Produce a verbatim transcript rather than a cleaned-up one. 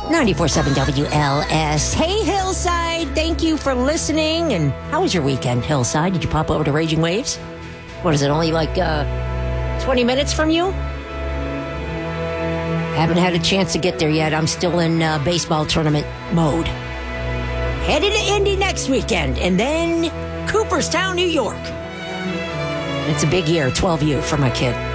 ninety-four point seven W L S. Hey, Hillside. Thank you for listening. And how was your weekend, Hillside? Did you pop over to Raging Waves? What is it, only like uh, twenty minutes from you? Haven't had a chance to get there yet. I'm still in uh, baseball tournament mode. Headed to Indy next weekend, and then Cooperstown, New York. It's a big year, twelve U for my kid.